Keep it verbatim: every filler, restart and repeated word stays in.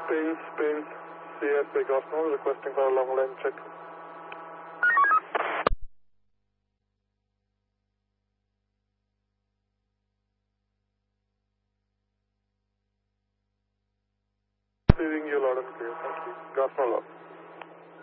Spain, Spain, C S A Gosnell, requesting for a long line check. Receiving you loud and clear, thank you. Gosnell.